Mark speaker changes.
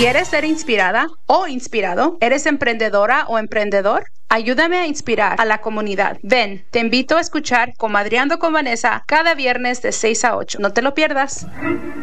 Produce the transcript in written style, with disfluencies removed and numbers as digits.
Speaker 1: ¿Quieres ser inspirada o inspirado? ¿Eres emprendedora o emprendedor? Ayúdame a inspirar a la comunidad. Ven, te invito a escuchar Comadreando con Vanessa cada viernes de 6 a 8. No te lo pierdas.